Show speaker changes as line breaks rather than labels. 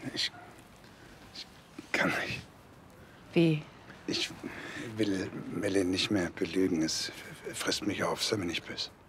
Ich kann nicht.
Wie?
Ich will Melanie nicht mehr belügen. Es frisst mich auf. Sei mir nicht böse.